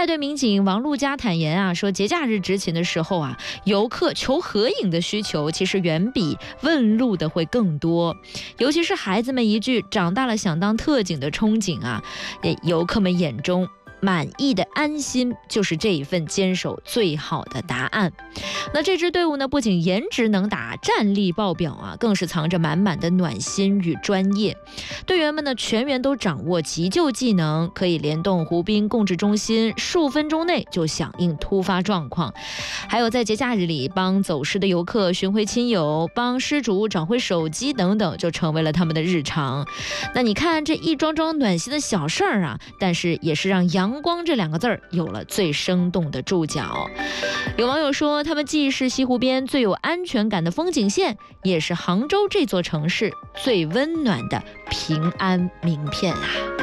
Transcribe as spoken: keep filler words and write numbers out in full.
带队民警王路佳坦言啊，说节假日执勤的时候啊，游客求合影的需求其实远比问路的会更多，尤其是孩子们一句长大了想当特警的憧憬啊，游客们眼中满意的安心就是这一份坚守最好的答案。那这支队伍呢，不仅颜值能打，战力爆表啊，更是藏着满满的暖心与专业。队员们呢，全员都掌握急救技能，可以联动湖滨共治中心，数分钟内就响应突发状况。还有在节假日里帮走失的游客寻回亲友，帮失主找回手机等等，就成为了他们的日常。那你看这一桩桩暖心的小事儿啊，但是也是让阳光这两个字儿有了最生动的注脚。有网友说，他们既是西湖边最有安全感的风景线，也是杭州这座城市最温暖的平安名片啊。